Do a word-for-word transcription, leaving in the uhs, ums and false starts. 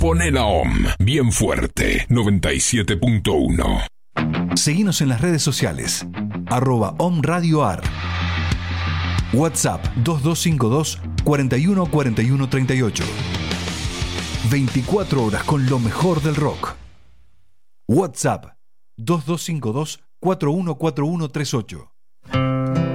Pone la O M bien fuerte, noventa y siete punto uno. Seguinos en las redes sociales, arroba O M Radio A R. WhatsApp dos dos cinco dos, cuatro uno cuatro uno tres ocho. veinticuatro horas con lo mejor del rock. WhatsApp dos dos cinco dos, cuatro uno cuatro uno tres ocho.